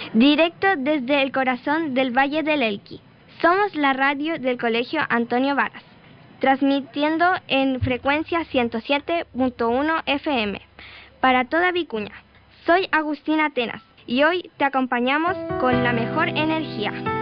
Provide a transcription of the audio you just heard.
Directo desde el corazón del Valle del Elqui. Somos la radio del Colegio Antonio Varas, transmitiendo en frecuencia 107.1 FM para toda Vicuña. Soy Agustina Atenas y hoy te acompañamos con la mejor energía.